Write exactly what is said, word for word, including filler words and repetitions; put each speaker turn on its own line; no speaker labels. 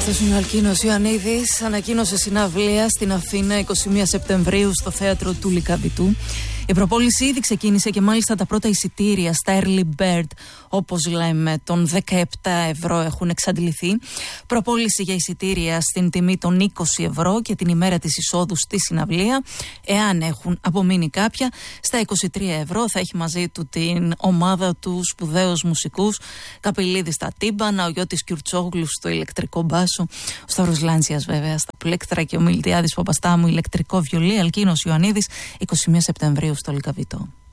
Αυτός είναι ο Αλκίνος Ιωαννίδης. Ανακοίνωσε συναυλία στην Αθήνα εικοστή πρώτη Σεπτεμβρίου στο θέατρο του Λυκαβητού. Η προπόληση ήδη ξεκίνησε και μάλιστα τα πρώτα εισιτήρια στα Early Bird, όπως λέμε, των δεκαεπτά ευρώ έχουν εξαντληθεί. Προπόληση για εισιτήρια στην τιμή των είκοσι ευρώ και την ημέρα της εισόδου στη συναυλία, εάν έχουν απομείνει κάποια, στα είκοσι τρία ευρώ. Θα έχει μαζί του την ομάδα του σπουδαίους μουσικούς, Καπηλίδη στα τύμπανα, ο Γιώτης Κιουρτσόγλου στο ηλεκτρικό μπάσο, ο Σταύρος Λάντσιας βέβαια στα πλέκτρα και ο Μιλτιάδης Παπαστάμου ηλεκτρικό βιολί. Αλκίνος Ιωαννίδης, εικοστή πρώτη Σεπτεμβρίου στο Λυκαβητό.